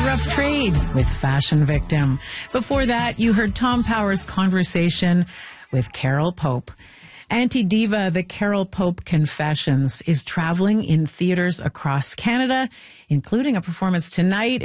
Rough Trade with Fashion Victim. Before that, you heard Tom Power's conversation with Carol Pope. Anti-diva, The Carol Pope Confessions, is traveling in theaters across Canada, including a performance tonight